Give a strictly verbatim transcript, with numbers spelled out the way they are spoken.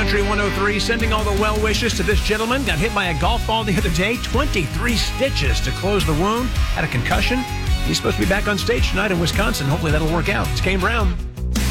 Country one oh three, sending all the well wishes to this gentleman. Got hit by a golf ball the other day. twenty-three stitches to close the wound. Had a concussion. He's supposed to be back on stage tonight in Wisconsin. Hopefully that'll work out. It's Kane Brown.